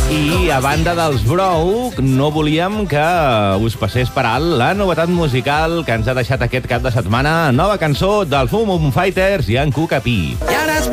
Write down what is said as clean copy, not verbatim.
I a banda dels Brou, no volíem que us passés per alt la novetat musical que ens ha deixat aquest cap de setmana. Nova cançó del Fum Fighters i en Cucapí.